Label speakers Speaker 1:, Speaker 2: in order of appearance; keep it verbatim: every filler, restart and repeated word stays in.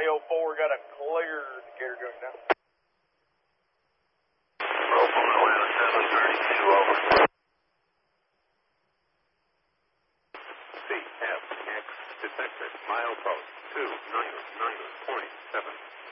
Speaker 1: oh four got a clear indicator going down.
Speaker 2: Roper Atlanta seven thirty-two, over. C F X detected, milepost two niner niner point seven.